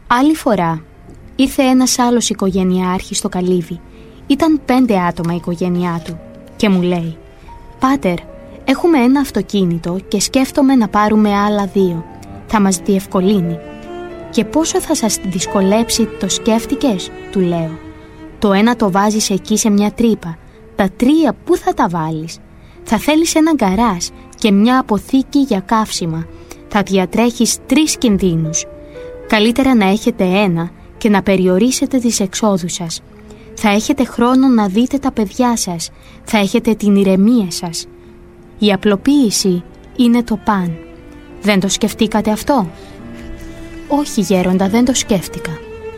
Άλλη φορά ήρθε ένας άλλος οικογενειάρχης στο καλύβι. Ήταν 5 άτομα η οικογένειά του και μου λέει: «Πάτερ, έχουμε ένα αυτοκίνητο και σκέφτομαι να πάρουμε άλλα 2. Θα μας διευκολύνει». «Και πόσο θα σας δυσκολέψει, το σκέφτηκες?» του λέω. «Το ένα το βάζεις εκεί σε μια τρύπα. Τα 3 πού θα τα βάλεις? Θα θέλεις ένα γκαράζ και μια αποθήκη για καύσιμα. Θα διατρέχεις 3 κινδύνους. Καλύτερα να έχετε ένα και να περιορίσετε τις εξόδους σας. Θα έχετε χρόνο να δείτε τα παιδιά σας. Θα έχετε την ηρεμία σας. Η απλοποίηση είναι το παν. Δεν το σκεφτήκατε αυτό?» «Όχι, γέροντα, δεν το σκέφτηκα».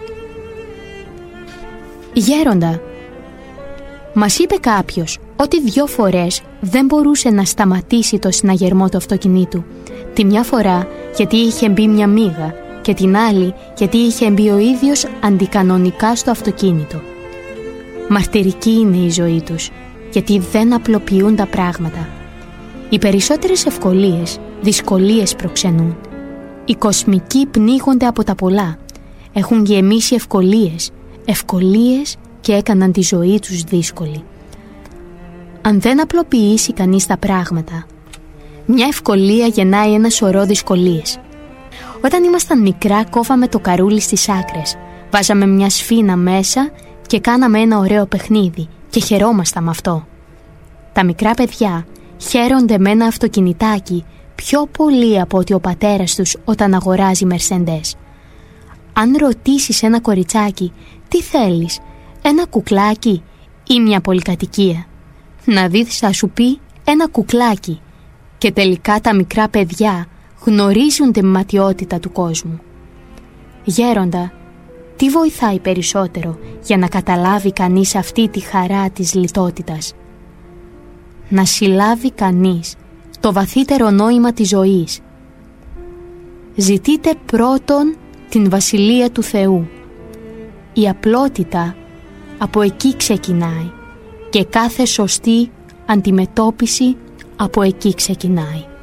«Γέροντα, μας είπε κάποιος ότι 2 φορές δεν μπορούσε να σταματήσει το συναγερμό του αυτοκινήτου. Τη μια φορά γιατί είχε μπει μια μύγα και την άλλη γιατί είχε μπει ο ίδιος αντικανονικά στο αυτοκίνητο. Μαρτυρική είναι η ζωή τους, γιατί δεν απλοποιούν τα πράγματα. Οι περισσότερες ευκολίες, δυσκολίες προξενούν. Οι κοσμικοί πνίγονται από τα πολλά. Έχουν γεμίσει ευκολίες και έκαναν τη ζωή τους δύσκολη. Αν δεν απλοποιήσει κανείς τα πράγματα, μια ευκολία γεννάει ένα σωρό δυσκολίες. Όταν ήμασταν μικρά, κόβαμε το καρούλι στις άκρες, βάζαμε μια σφίνα μέσα και κάναμε ένα ωραίο παιχνίδι και χαιρόμασταν με αυτό. Τα μικρά παιδιά χαίρονται με ένα αυτοκινητάκι πιο πολύ από ότι ο πατέρας τους όταν αγοράζει Mercedes. Αν ρωτήσεις ένα κοριτσάκι «Τι θέλεις, ένα κουκλάκι ή μια πολυκατοικία?» να δεις, θα σου πει «ένα κουκλάκι». Και τελικά τα μικρά παιδιά γνωρίζουν την ματιότητα του κόσμου. Γέροντα, τι βοηθάει περισσότερο για να καταλάβει κανείς αυτή τη χαρά της λιτότητας? Να συλλάβει κανείς το βαθύτερο νόημα της ζωής. Ζητείτε πρώτον την Βασιλεία του Θεού. Η απλότητα από εκεί ξεκινάει και κάθε σωστή αντιμετώπιση από εκεί ξεκινάει.